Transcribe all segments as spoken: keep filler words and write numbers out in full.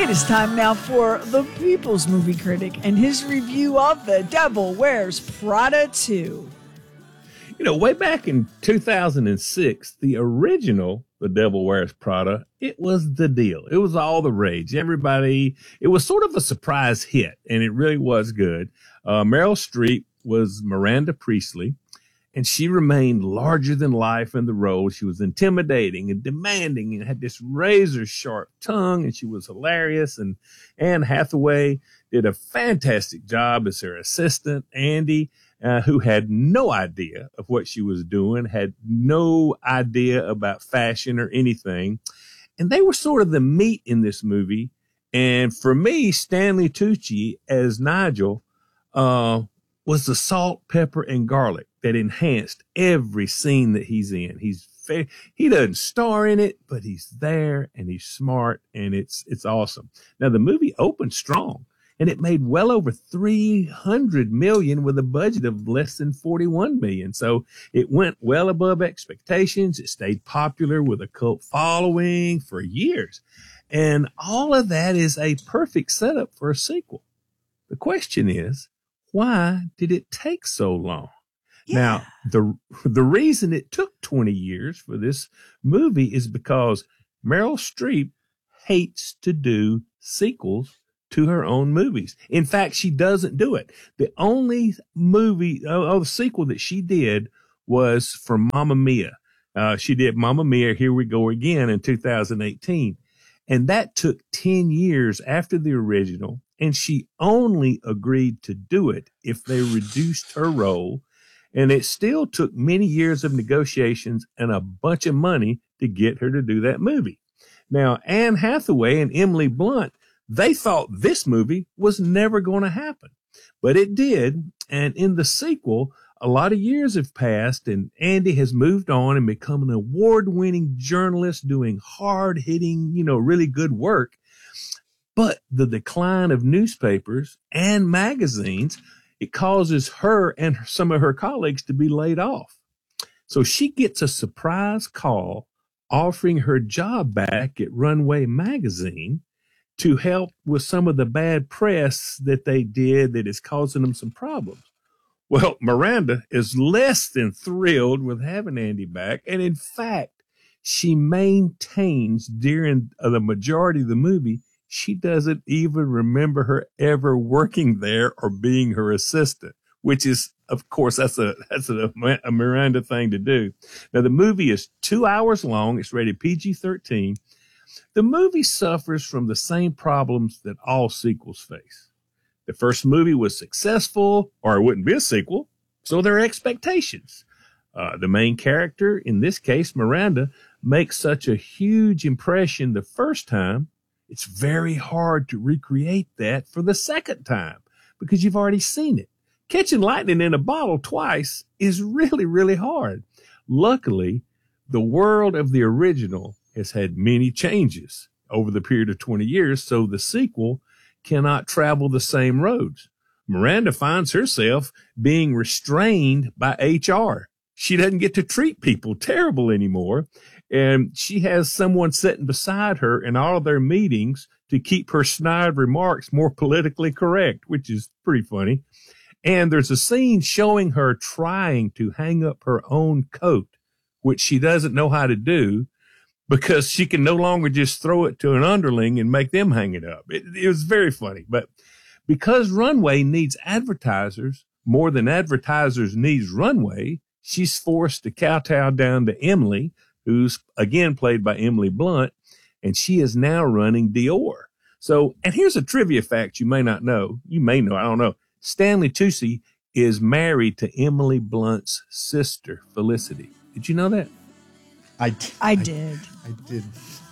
It is time now for the People's Movie Critic and his review of The Devil Wears Prada two. You know, way back in two thousand six, the original The Devil Wears Prada, it was the deal. It was all the rage. Everybody, it was sort of a surprise hit, and it really was good. Uh, Meryl Streep was Miranda Priestley, and she remained larger than life in the role. She was intimidating and demanding and had this razor sharp tongue, and she was hilarious. And Anne Hathaway did a fantastic job as her assistant, Andy, uh, who had no idea of what she was doing, had no idea about fashion or anything. And they were sort of the meat in this movie. And for me, Stanley Tucci as Nigel, uh, was the salt, pepper, and garlic that enhanced every scene that he's in. He's fa- he doesn't star in it, but he's there and he's smart, and it's it's awesome. Now the movie opened strong, and it made well over three hundred million with a budget of less than forty-one million. So it went well above expectations. It stayed popular with a cult following for years, and all of that is a perfect setup for a sequel. The question is, why did it take so long? Yeah. Now, the the reason it took twenty years for this movie is because Meryl Streep hates to do sequels to her own movies. In fact, she doesn't do it. The only movie, oh, oh the sequel that she did was for Mamma Mia. Uh, she did Mamma Mia, Here We Go Again in two thousand eighteen. And that took ten years after the original. And she only agreed to do it if they reduced her role. And it still took many years of negotiations and a bunch of money to get her to do that movie. Now, Anne Hathaway and Emily Blunt, they thought this movie was never going to happen, but it did. And in the sequel, a lot of years have passed, and Andy has moved on and become an award-winning journalist doing hard-hitting, you know, really good work. But the decline of newspapers and magazines, it causes her and some of her colleagues to be laid off. So she gets a surprise call offering her job back at Runway Magazine to help with some of the bad press that they did that is causing them some problems. Well, Miranda is less than thrilled with having Andy back. And in fact, she maintains during the majority of the movie, she doesn't even remember her ever working there or being her assistant, which is, of course, that's a, that's a, a Miranda thing to do. Now, the movie is two hours long. It's rated P G thirteen. The movie suffers from the same problems that all sequels face. The first movie was successful, or it wouldn't be a sequel, so there are expectations. Uh, the main character, in this case, Miranda, makes such a huge impression the first time, it's very hard to recreate that for the second time because you've already seen it. Catching lightning in a bottle twice is really, really hard. Luckily, the world of the original has had many changes over the period of twenty years, so the sequel cannot travel the same roads. Miranda finds herself being restrained by H R. She doesn't get to treat people terrible anymore. And she has someone sitting beside her in all of their meetings to keep her snide remarks more politically correct, which is pretty funny. And there's a scene showing her trying to hang up her own coat, which she doesn't know how to do because she can no longer just throw it to an underling and make them hang it up. It, it was very funny. But because Runway needs advertisers more than advertisers needs Runway, she's forced to kowtow down to Emily, who's again played by Emily Blunt, and she is now running Dior. So, and here's a trivia fact you may not know. You may know, I don't know. Stanley Tucci is married to Emily Blunt's sister, Felicity. Did you know that? I, I did. I, I did.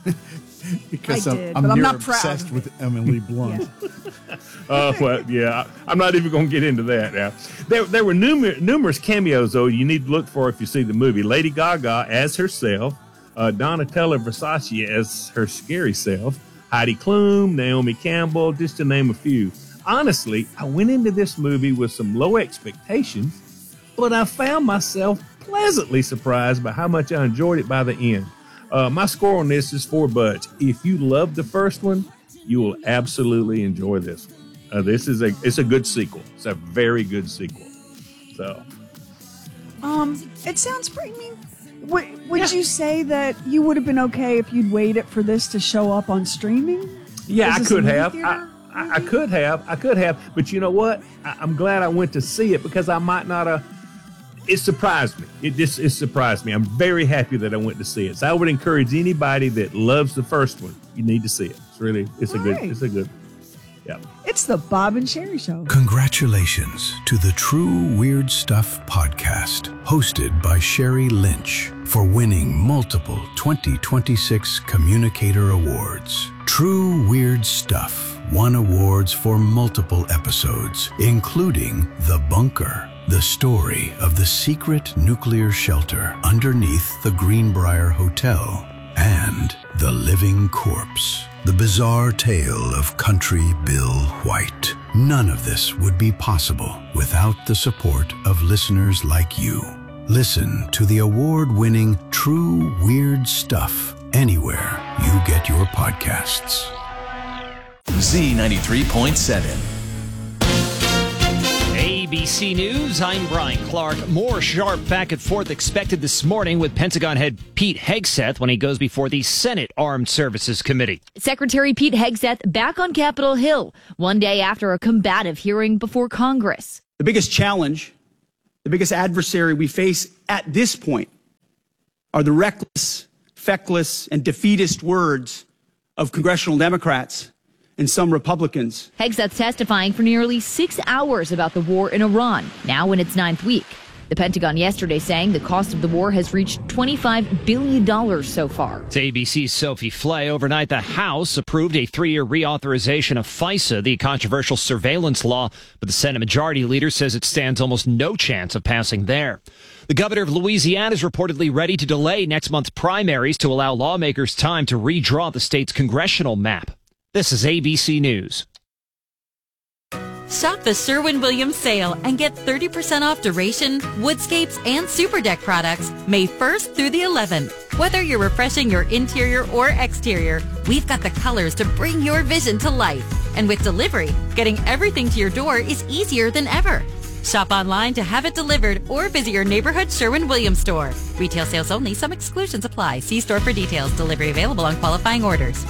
because I I'm, did, I'm but I'm near not obsessed proud. with Emily Blunt. Oh, well, yeah. I'm not even going to get into that now. There, there were numer- numerous cameos, though, you need to look for if you see the movie. Lady Gaga as herself, uh, Donatella Versace as her scary self, Heidi Klum, Naomi Campbell, just to name a few. Honestly, I went into this movie with some low expectations, but I found myself pleasantly surprised by how much I enjoyed it by the end. Uh, my score on this is four buds. If you loved the first one, You will absolutely enjoy this one. Uh, this is a it's a good sequel. It's a very good sequel. So, um, it sounds pretty. I mean, would, would yeah. you say that you would have been okay if you'd waited for this to show up on streaming? Yeah, I could have. I, I, I could have. I could have. But you know what? I, I'm glad I went to see it because I might not have. It surprised me. It just it surprised me. I'm very happy that I went to see it. So I would encourage anybody that loves the first one. You need to see it. It's really it's All a good right. it's a good. Yeah. It's the Bob and Sherry Show. Congratulations to the True Weird Stuff podcast, hosted by Sherry Lynch, for winning multiple twenty twenty-six Communicator Awards. True Weird Stuff won awards for multiple episodes, including The Bunker, the story of the secret nuclear shelter underneath the Greenbrier Hotel, and The Living Corpse, the bizarre tale of Country Bill White. None of this would be possible without the support of listeners like you. Listen to the award-winning True Weird Stuff anywhere you get your podcasts. Z ninety-three point seven. A B C News, I'm Brian Clark. More sharp back and forth expected this morning with Pentagon head Pete Hegseth when he goes before the Senate Armed Services Committee. Secretary Pete Hegseth back on Capitol Hill one day after a combative hearing before Congress. The biggest challenge, the biggest adversary we face at this point are the reckless, feckless, and defeatist words of congressional Democrats and some Republicans. Hegseth testifying for nearly six hours about the war in Iran, now in its ninth week. The Pentagon yesterday saying the cost of the war has reached twenty-five billion dollars so far. To A B C's Sophie Flay, overnight the House approved a three-year reauthorization of FISA, the controversial surveillance law, but the Senate Majority Leader says it stands almost no chance of passing there. The governor of Louisiana is reportedly ready to delay next month's primaries to allow lawmakers time to redraw the state's congressional map. This is A B C News. Shop the Sherwin-Williams sale and get thirty percent off duration, woodscapes, and super deck products May first through the eleventh. Whether you're refreshing your interior or exterior, we've got the colors to bring your vision to life. And with delivery, getting everything to your door is easier than ever. Shop online to have it delivered or visit your neighborhood Sherwin-Williams store. Retail sales only. Some exclusions apply. See store for details. Delivery available on qualifying orders.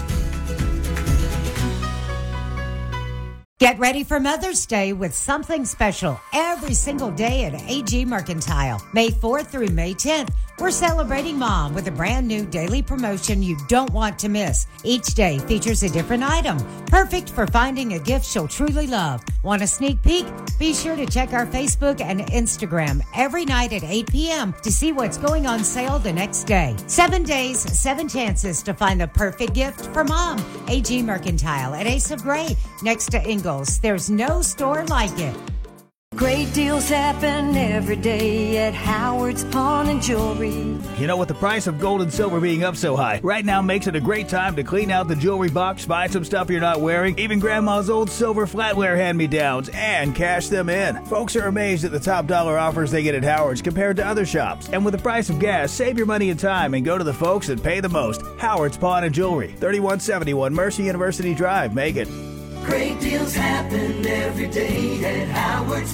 Get ready for Mother's Day with something special every single day at A G Mercantile. May fourth through May tenth, we're celebrating Mom with a brand new daily promotion you don't want to miss. Each day features a different item, perfect for finding a gift she'll truly love. Want a sneak peek? Be sure to check our Facebook and Instagram every night at eight p.m. to see what's going on sale the next day. Seven days, seven chances to find the perfect gift for Mom. A G Mercantile at Ace of Gray, next to Ingalls. There's no store like it. Great deals happen every day at Howard's Pawn and Jewelry. You know, with the price of gold and silver being up so high, right now makes it a great time to clean out the jewelry box, buy some stuff you're not wearing, even Grandma's old silver flatware hand-me-downs, and cash them in. Folks are amazed at the top dollar offers they get at Howard's compared to other shops. And with the price of gas, save your money and time and go to the folks that pay the most. Howard's Pawn and Jewelry, thirty-one seventy-one Mercy University Drive, Macon. Great deals happen every day at Howard's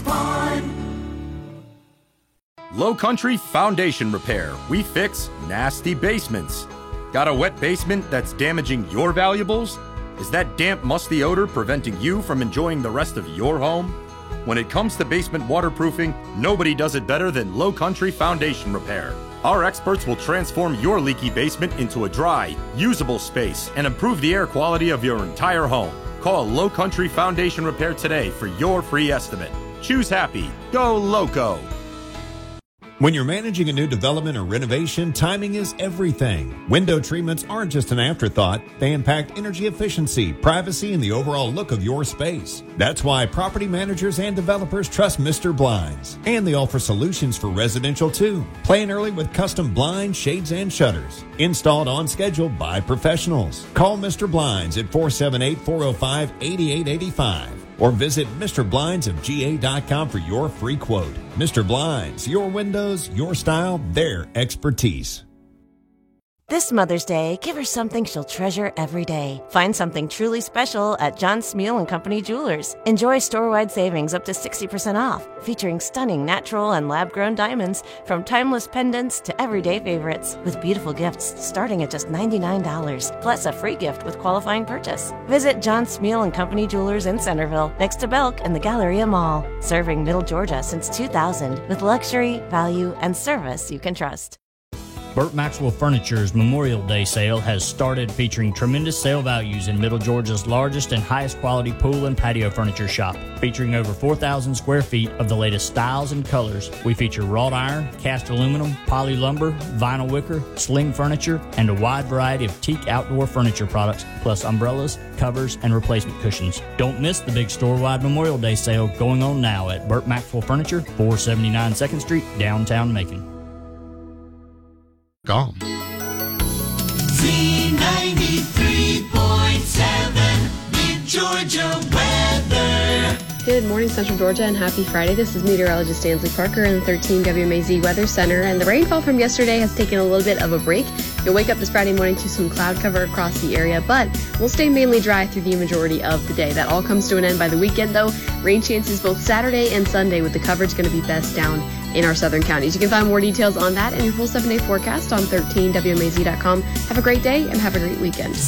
Pawn. Low Country Foundation Repair. We fix nasty basements. Got a wet basement that's damaging your valuables? Is that damp, musty odor preventing you from enjoying the rest of your home? When it comes to basement waterproofing, nobody does it better than Low Country Foundation Repair. Our experts will transform your leaky basement into a dry, usable space and improve the air quality of your entire home. Call Low Country Foundation Repair today for your free estimate. Choose happy. Go Loco. When you're managing a new development or renovation, timing is everything. Window treatments aren't just an afterthought. They impact energy efficiency, privacy, and the overall look of your space. That's why property managers and developers trust Mister Blinds. And they offer solutions for residential too. Plan early with custom blinds, shades, and shutters. Installed on schedule by professionals. Call Mister Blinds at four seven eight, four oh five, eight eight eight five. Or visit Mister Blinds of G A dot com for your free quote. Mister Blinds, your windows, your style, their expertise. This Mother's Day, give her something she'll treasure every day. Find something truly special at John Smeal and Company Jewelers. Enjoy store-wide savings up to sixty percent off, featuring stunning natural and lab-grown diamonds from timeless pendants to everyday favorites, with beautiful gifts starting at just ninety-nine dollars, plus a free gift with qualifying purchase. Visit John Smeal and Company Jewelers in Centerville, next to Belk and the Galleria Mall. Serving Middle Georgia since two thousand, with luxury, value, and service you can trust. Burt Maxwell Furniture's Memorial Day sale has started, featuring tremendous sale values in Middle Georgia's largest and highest quality pool and patio furniture shop. Featuring over four thousand square feet of the latest styles and colors, we feature wrought iron, cast aluminum, poly lumber, vinyl wicker, sling furniture, and a wide variety of teak outdoor furniture products, plus umbrellas, covers, and replacement cushions. Don't miss the big store-wide Memorial Day sale going on now at Burt Maxwell Furniture, four seventy-nine second Street, downtown Macon. Gone. Z ninety-three point seven, Mid Georgia weather. Good morning, Central Georgia, and happy Friday. This is meteorologist Stanley Parker in the thirteen W M A Z Weather Center, and the rainfall from yesterday has taken a little bit of a break. You'll wake up this Friday morning to some cloud cover across the area, but we'll stay mainly dry through the majority of the day. That all comes to an end by the weekend, though. Rain chances both Saturday and Sunday, with the coverage going to be best down in our southern counties. You can find more details on that and your full seven-day forecast on thirteen W M A Z dot com. Have a great day and have a great weekend.